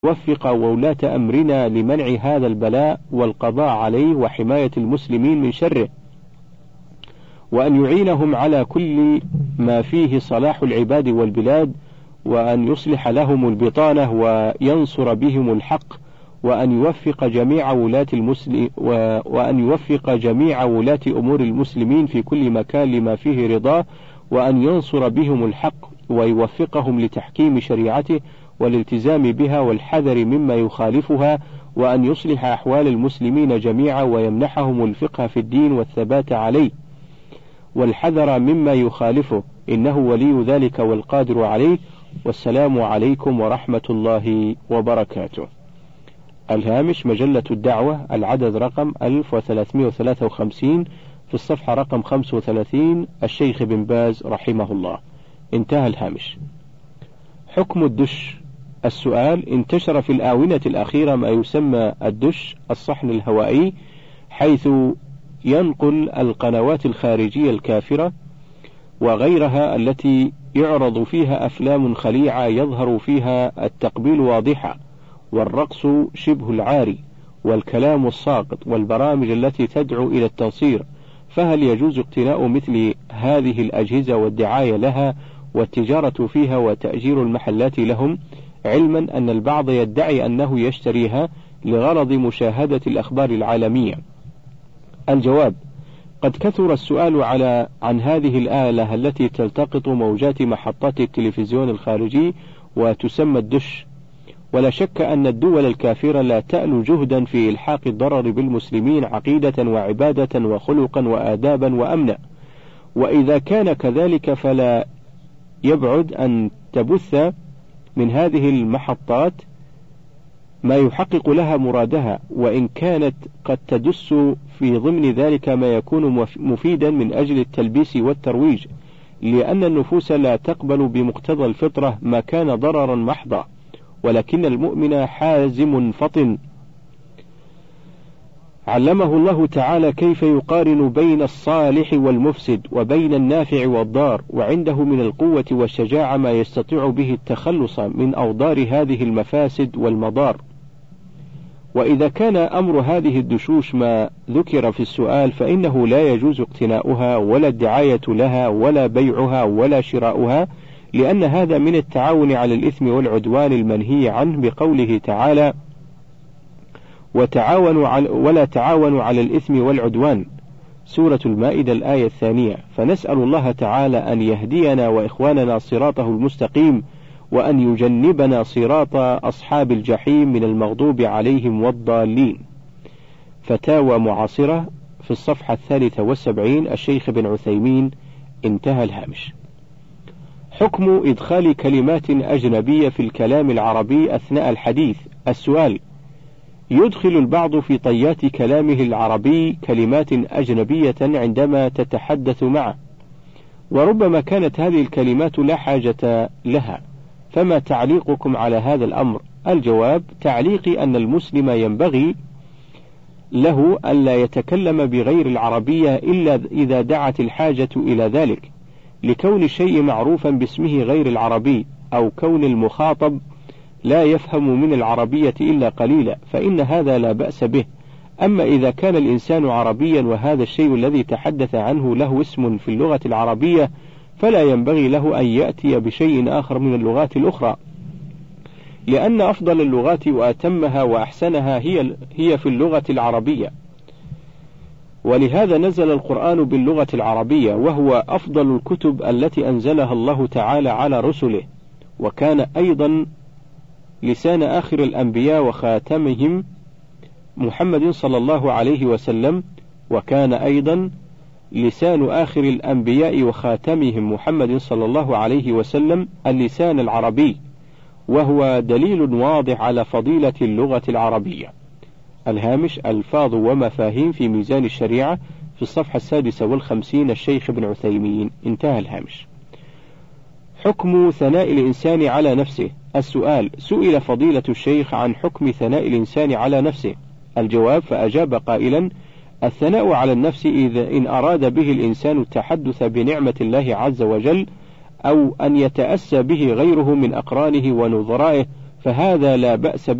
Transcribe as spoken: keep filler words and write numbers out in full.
يوفق ولاة أمرنا لمنع هذا البلاء والقضاء عليه وحماية المسلمين من شره، وأن يعينهم على كل ما فيه صلاح العباد والبلاد، وأن يصلح لهم البطانة وينصر بهم الحق، وأن يوفق جميع ولاة المسلم وأن يوفق جميع ولاة أمور المسلمين في كل مكان لما فيه رضاه، وأن ينصر بهم الحق ويوفقهم لتحكيم شريعته والالتزام بها والحذر مما يخالفها، وأن يصلح أحوال المسلمين جميعا ويمنحهم الفقه في الدين والثبات عليه والحذر مما يخالفه، إنه ولي ذلك والقادر عليه. والسلام عليكم ورحمة الله وبركاته. الهامش: مجلة الدعوة، العدد رقم ألف وثلاثمائة وثلاثة وخمسين، في الصفحة رقم خمسة وثلاثين، الشيخ بن باز رحمه الله. انتهى الهامش. حكم الدش. السؤال: انتشر في الآونة الأخيرة ما يسمى الدش، الصحن الهوائي، حيث ينقل القنوات الخارجية الكافرة وغيرها التي يعرض فيها أفلام خليعة يظهر فيها التقبيل واضحة، والرقص شبه العاري، والكلام الساقط، والبرامج التي تدعو إلى التنصير، فهل يجوز اقتناء مثل هذه الأجهزة والدعاية لها والتجارة فيها وتأجير المحلات لهم، علما أن البعض يدعي أنه يشتريها لغرض مشاهدة الأخبار العالمية؟ الجواب: قد كثر السؤال على عن هذه الآلة التي تلتقط موجات محطات التلفزيون الخارجي وتسمى الدش، ولا شك أن الدول الكافرة لا تأل جهدا في إلحاق الضرر بالمسلمين عقيدة وعبادة وخلقا وآدابا وأمنا، وإذا كان كذلك فلا يبعد أن تبث من هذه المحطات ما يحقق لها مرادها، وإن كانت قد تدس في ضمن ذلك ما يكون مفيدا من أجل التلبيس والترويج، لأن النفوس لا تقبل بمقتضى الفطرة ما كان ضررا محضا، ولكن المؤمن حازم فطن علمه الله تعالى كيف يقارن بين الصالح والمفسد وبين النافع والضار، وعنده من القوة والشجاعة ما يستطيع به التخلص من أوضار هذه المفاسد والمضار. وإذا كان أمر هذه الدشوش ما ذكر في السؤال فإنه لا يجوز اقتناؤها ولا الدعاية لها ولا بيعها ولا شراؤها، لأن هذا من التعاون على الإثم والعدوان المنهي عنه بقوله تعالى: وتعاونوا على ولا تعاونوا على الإثم والعدوان، سورة المائدة الآية الثانية. فنسأل الله تعالى أن يهدينا وإخواننا صراطه المستقيم، وأن يجنبنا صراط أصحاب الجحيم من المغضوب عليهم والضالين. فتاوى معاصرة، في الصفحة الثالثة والسبعين، الشيخ بن عثيمين. انتهى الهامش. حكم إدخال كلمات أجنبية في الكلام العربي أثناء الحديث. السؤال: يدخل البعض في طيات كلامه العربي كلمات أجنبية عندما تتحدث معه، وربما كانت هذه الكلمات لا حاجة لها، فما تعليقكم على هذا الأمر؟ الجواب: تعليقي أن المسلم ينبغي له ألا يتكلم بغير العربية إلا إذا دعت الحاجة إلى ذلك، لكون الشيء معروفا باسمه غير العربي، أو كون المخاطب لا يفهم من العربية إلا قليلا، فإن هذا لا بأس به. أما إذا كان الإنسان عربيا وهذا الشيء الذي تحدث عنه له اسم في اللغة العربية، فلا ينبغي له أن يأتي بشيء آخر من اللغات الأخرى، لأن أفضل اللغات وأتمها وأحسنها هي هي في اللغة العربية، ولهذا نزل القرآن باللغة العربية، وهو أفضل الكتب التي أنزلها الله تعالى على رسله، وكان أيضا لسان آخر الأنبياء وخاتمهم محمد صلى الله عليه وسلم، وكان أيضا لسان آخر الأنبياء وخاتمهم محمد صلى الله عليه وسلم اللسان العربي، وهو دليل واضح على فضيلة اللغة العربية. الهامش: ألفاظ ومفاهيم في ميزان الشريعة، في الصفحة السادسة والخمسين، الشيخ بن عثيمين. انتهى الهامش. حكم ثناء الإنسان على نفسه. السؤال: سئل فضيلة الشيخ عن حكم ثناء الإنسان على نفسه. الجواب: فأجاب قائلا: الثناء على النفس إذا إن أراد به الإنسان التحدث بنعمة الله عز وجل، أو أن يتأسى به غيره من أقرانه ونظرائه، فهذا لا بأس